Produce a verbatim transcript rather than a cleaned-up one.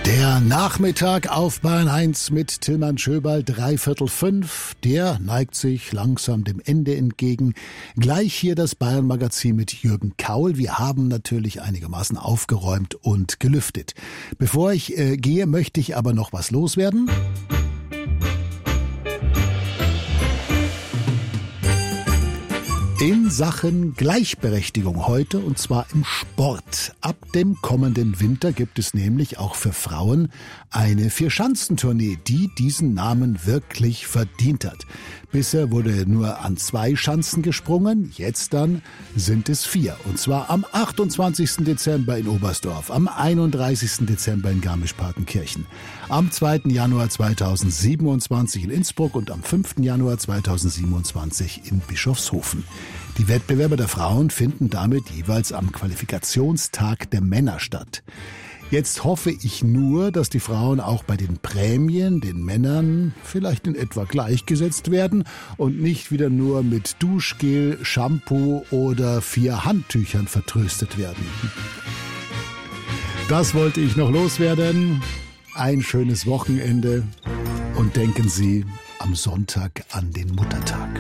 Der Nachmittag auf Bayern eins mit Tilman Schöberl, dreiviertel fünf. Der neigt sich langsam dem Ende entgegen. Gleich hier das Bayern-Magazin mit Jürgen Kaul. Wir haben natürlich einigermaßen aufgeräumt und gelüftet. Bevor ich äh, gehe, möchte ich aber noch was loswerden. In Sachen Gleichberechtigung heute, und zwar im Sport. Ab dem kommenden Winter gibt es nämlich auch für Frauen eine Vierschanzentournee, die diesen Namen wirklich verdient hat. Bisher wurde nur an zwei Schanzen gesprungen, jetzt dann sind es vier. Und zwar am achtundzwanzigsten Dezember in Oberstdorf, am einunddreißigsten Dezember in Garmisch-Partenkirchen, am zweiten Januar zweitausendsiebenundzwanzig in Innsbruck und am fünften Januar zweitausendsiebenundzwanzig in Bischofshofen. Die Wettbewerbe der Frauen finden damit jeweils am Qualifikationstag der Männer statt. Jetzt hoffe ich nur, dass die Frauen auch bei den Prämien den Männern vielleicht in etwa gleichgesetzt werden und nicht wieder nur mit Duschgel, Shampoo oder vier Handtüchern vertröstet werden. Das wollte ich noch loswerden. Ein schönes Wochenende und denken Sie am Sonntag an den Muttertag.